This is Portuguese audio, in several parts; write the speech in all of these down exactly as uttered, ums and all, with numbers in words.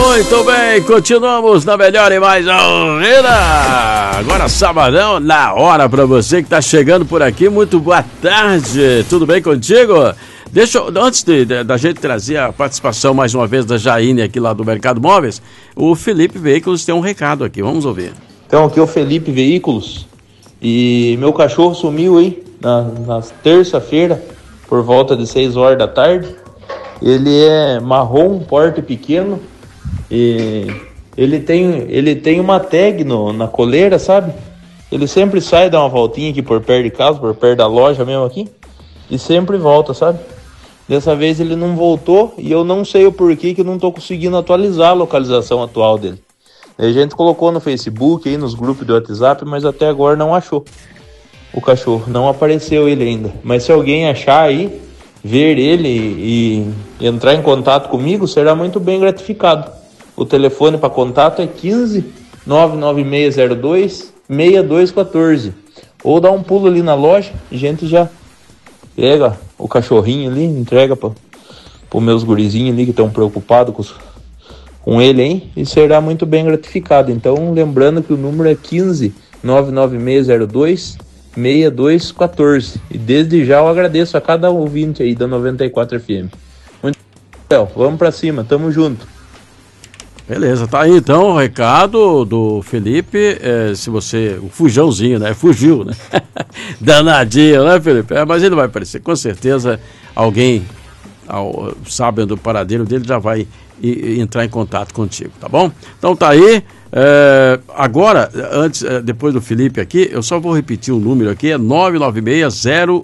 Muito bem, continuamos na melhor e mais ouvida. Agora sabadão, na hora pra você que tá chegando por aqui. Muito boa tarde, tudo bem contigo? Deixa eu, antes de, de, da gente trazer a participação mais uma vez da Jaine aqui lá do Mercado Móveis, o Felipe Veículos tem um recado aqui, vamos ouvir. Então aqui é o Felipe Veículos e meu cachorro sumiu aí na, na terça-feira por volta de seis horas da tarde. Ele é marrom, porte pequeno. E ele tem, ele tem uma tag no, na coleira, sabe? Ele sempre sai, dá uma voltinha aqui por perto de casa, por perto da loja mesmo aqui, e sempre volta, sabe? Dessa vez ele não voltou e eu não sei o porquê que eu não tô conseguindo atualizar a localização atual dele. A gente colocou no Facebook, aí nos grupos do WhatsApp, mas até agora não achou o cachorro, não apareceu ele ainda. Mas se alguém achar aí, ver ele e, e entrar em contato comigo, será muito bem gratificado. O telefone para contato é quinze, nove nove seis zero dois, seis dois um quatro. Ou dá um pulo ali na loja, a gente já pega o cachorrinho ali, entrega para os meus gurizinhos ali que estão preocupados com, com ele, hein? E será muito bem gratificado. Então, lembrando que o número é quinze, nove nove seis zero dois, seis dois um quatro. E desde já eu agradeço a cada ouvinte aí da noventa e quatro F M. Muito bem, vamos para cima, tamo junto. Beleza, tá aí então o recado do Felipe, é, se você, o fujãozinho, né, fugiu, né, danadinho, né, Felipe, é, mas ele vai aparecer, com certeza alguém ao, sabe do paradeiro dele já vai i, i, entrar em contato contigo, tá bom? Então tá aí, é, agora, antes, é, depois do Felipe aqui, eu só vou repetir o número aqui, é nove nove seis zero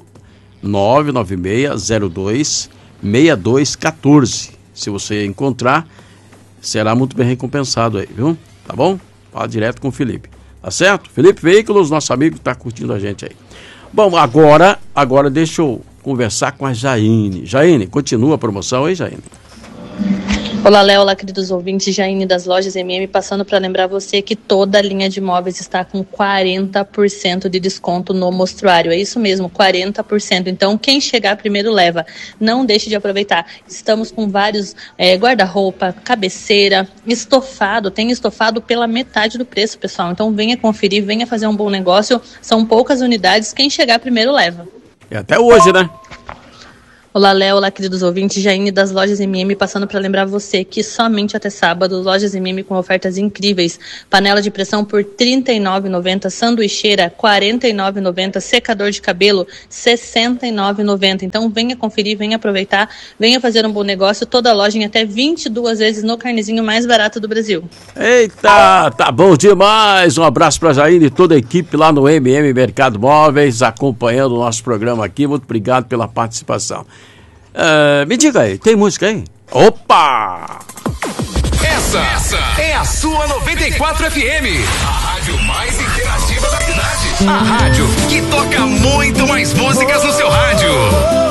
dois, seis dois um quatro, se você encontrar, será muito bem recompensado aí, viu? Tá bom? Fala direto com o Felipe. Tá certo? Felipe Veículos, nosso amigo que tá curtindo a gente aí. Bom, agora, agora deixa eu conversar com a Jaine. Jaine, continua a promoção aí, Jaine? Olá, Léo, olá, queridos ouvintes, Jaine das lojas M M, passando para lembrar você que toda a linha de móveis está com quarenta por cento de desconto no mostruário. É isso mesmo, quarenta por cento. Então, quem chegar primeiro leva. Não deixe de aproveitar. Estamos com vários é, guarda-roupa, cabeceira, estofado. Tem estofado pela metade do preço, pessoal. Então, venha conferir, venha fazer um bom negócio. São poucas unidades. Quem chegar primeiro leva. É até hoje, né? Olá, Léo, olá, queridos ouvintes, Jaine das lojas M M, passando para lembrar você que somente até sábado, lojas M M com ofertas incríveis. Panela de pressão por trinta e nove reais e noventa centavos, sanduicheira quarenta e nove reais e noventa centavos, secador de cabelo sessenta e nove reais e noventa centavos. Então venha conferir, venha aproveitar, venha fazer um bom negócio. Toda loja em até vinte e duas vezes no carnezinho mais barato do Brasil. Eita, tá bom demais. Um abraço para Jaine e toda a equipe lá no M M Mercado Móveis, acompanhando o nosso programa aqui. Muito obrigado pela participação. Uh, me diga aí, tem música aí? Opa! Essa, Essa é a sua noventa e quatro F M, a rádio mais interativa da cidade. A rádio que toca muito mais músicas no seu rádio.